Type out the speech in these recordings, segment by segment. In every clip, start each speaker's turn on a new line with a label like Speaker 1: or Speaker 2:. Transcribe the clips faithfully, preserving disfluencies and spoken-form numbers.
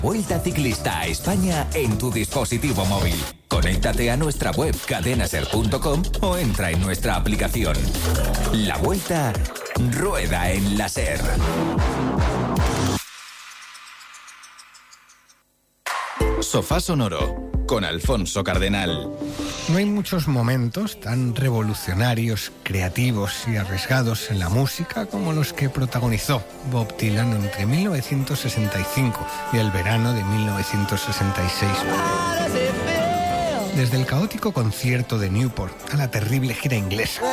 Speaker 1: Vuelta Ciclista a España en tu dispositivo móvil. Conéctate a nuestra web cadenaser punto com o entra en nuestra aplicación. La Vuelta rueda en la SER. Sofá Sonoro con Alfonso Cardenal.
Speaker 2: No hay muchos momentos tan revolucionarios, creativos y arriesgados en la música como los que protagonizó Bob Dylan entre mil novecientos sesenta y cinco y el verano de mil novecientos sesenta y seis. Desde el caótico concierto de Newport a la terrible gira inglesa.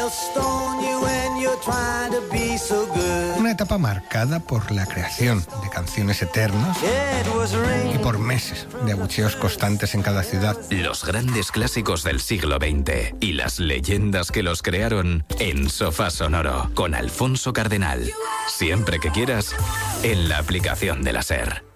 Speaker 2: Una etapa marcada por la creación de canciones eternas y por meses de abucheos constantes en cada ciudad.
Speaker 1: Los grandes clásicos del siglo veinte y las leyendas que los crearon en Sofá Sonoro con Alfonso Cardenal. Siempre que quieras, en la aplicación de la SER.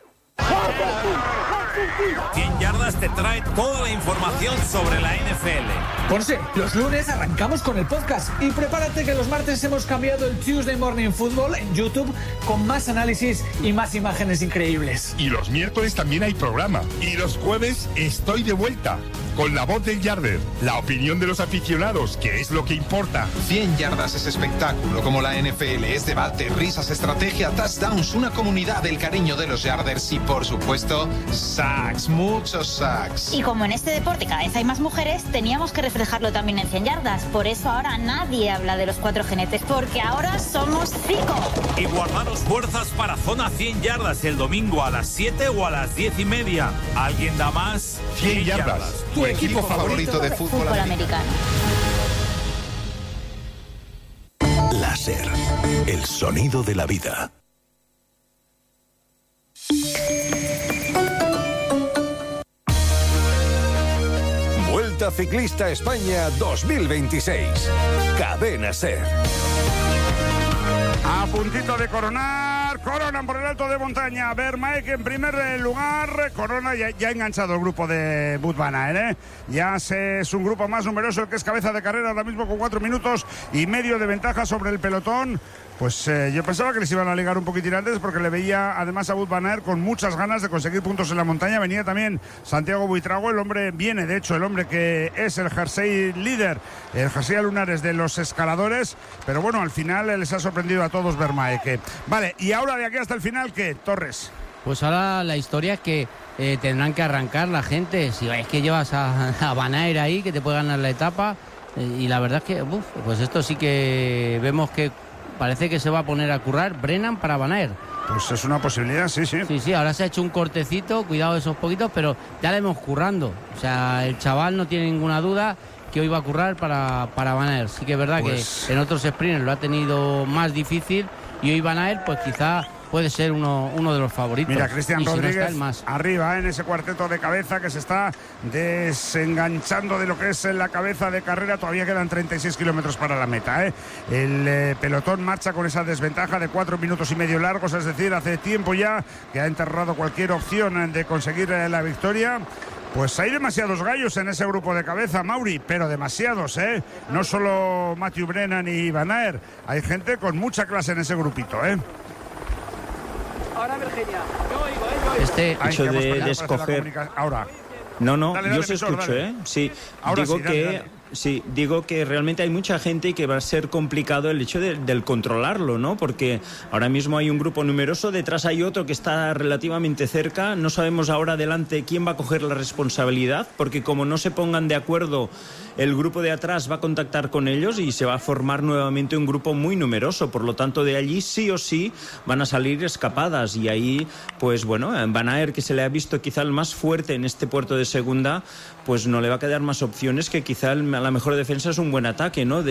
Speaker 3: cien yardas te trae toda la información sobre la N F L.
Speaker 4: Ponce, los lunes arrancamos con el podcast y prepárate que los martes hemos cambiado el Tuesday Morning Football en YouTube con más análisis y más imágenes increíbles.
Speaker 5: Y los miércoles también hay programa. Y los jueves estoy de vuelta con la voz del Yarder, la opinión de los aficionados, que es lo que importa.
Speaker 6: cien yardas es espectáculo como la N F L, es debate, risas, estrategia, touchdowns, una comunidad del cariño de los Yarders y por supuesto sacks, muchos sacks.
Speaker 7: Y como en este deporte cada vez hay más mujeres, teníamos que reflejarlo también en cien yardas. Por eso ahora nadie habla de los cuatro jinetes, porque ahora somos cinco.
Speaker 3: Y guardaros fuerzas para Zona cien yardas el domingo a las siete o a las diez y media. ¿Alguien da más?
Speaker 5: cien yardas.
Speaker 6: Tu equipo favorito de fútbol,
Speaker 7: fútbol
Speaker 6: americano.
Speaker 7: americano.
Speaker 8: La SER, el sonido de la vida. Vuelta Ciclista España dos mil veintiséis. Cadena SER.
Speaker 9: A puntito de coronar, coronan por el alto de montaña. Vermaek en primer lugar, corona ya, ya ha enganchado el grupo de Wout van Aert, ¿eh? Ya se, es un grupo más numeroso, el que es cabeza de carrera ahora mismo con cuatro minutos y medio de ventaja sobre el pelotón. Pues eh, yo pensaba que les iban a ligar un poquitín antes porque le veía además a Wout van Aert con muchas ganas de conseguir puntos en la montaña. Venía también Santiago Buitrago, el hombre viene, de hecho, el hombre que es el jersey líder, el jersey a lunares de los escaladores, pero bueno, al final les ha sorprendido a todos Vermaek. Vale, y ahora de aquí hasta el final, ¿qué? Torres.
Speaker 10: Pues ahora la historia es que eh, tendrán que arrancar la gente. Si es que llevas a, a Van Aert ahí, que te puede ganar la etapa, eh, y la verdad es que, uf, pues esto sí que vemos que parece que se va a poner a currar Brennan para Van Aert.
Speaker 9: Pues es una posibilidad, sí, sí.
Speaker 10: Sí, sí, ahora se ha hecho un cortecito, cuidado de esos poquitos, pero ya le hemos currando. O sea, el chaval no tiene ninguna duda que hoy va a currar para, para Van Aert. Sí que es verdad pues... que en otros sprints lo ha tenido más difícil y hoy Van Aert pues quizá puede ser uno, uno de los favoritos.
Speaker 9: Mira, Cristian Rodríguez, si no está,
Speaker 10: más.
Speaker 9: arriba en ese cuarteto de cabeza que se está desenganchando de lo que es la cabeza de carrera. Todavía quedan treinta y seis kilómetros para la meta, ¿eh? El eh, pelotón marcha con esa desventaja de cuatro minutos y medio largos, es decir, hace tiempo ya que ha enterrado cualquier opción de conseguir eh, la victoria. Pues hay demasiados gallos en ese grupo de cabeza, Mauri, pero demasiados, ¿eh? No solo Matthew Brennan y Van Aert, hay gente con mucha clase en ese grupito, ¿eh?
Speaker 11: Ahora Virginia, yo oigo, ¿eh? Yo oigo.
Speaker 12: Este
Speaker 9: Ay,
Speaker 12: hecho de,
Speaker 9: comunica-
Speaker 12: de escoger...
Speaker 9: Ahora.
Speaker 12: No, no,
Speaker 9: Dale,
Speaker 12: yo
Speaker 9: dale,
Speaker 12: se
Speaker 9: Víctor,
Speaker 12: escucho,
Speaker 9: dale.
Speaker 12: ¿eh? Sí,
Speaker 9: Ahora
Speaker 12: digo
Speaker 9: sí, dale,
Speaker 12: que...
Speaker 9: dale.
Speaker 12: Sí, digo que realmente hay mucha gente y que va a ser complicado el hecho de, del controlarlo, ¿no? Porque ahora mismo hay un grupo numeroso, detrás hay otro que está relativamente cerca, no sabemos ahora adelante quién va a coger la responsabilidad, porque como no se pongan de acuerdo, el grupo de atrás va a contactar con ellos y se va a formar nuevamente un grupo muy numeroso, por lo tanto de allí sí o sí van a salir escapadas y ahí, pues bueno, Van Aert, que se le ha visto quizá el más fuerte en este puerto de segunda, pues no le va a quedar más opciones que quizá el, la mejor defensa es un buen ataque, ¿no?